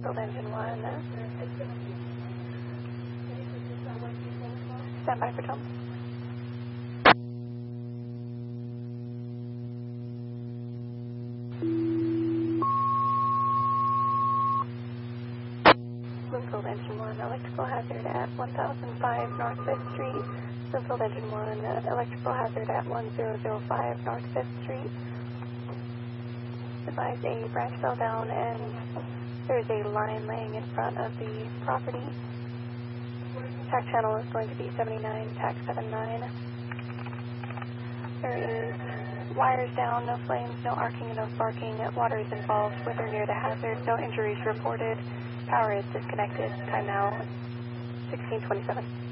Bloomfield Engine 1. Stand by for Tom. Bloomfield Engine 1, electrical hazard at 1005 North 5th Street. Bloomfield Engine 1, electrical hazard at 1005 North 5th Street. Advise a branch fell down and there's a line laying in front of the property. Tack channel is going to be 79, tack 79. There is wires down, no flames, no arcing, no sparking. Water is involved with or near the hazard. No injuries reported. Power is disconnected. Time now 16:27.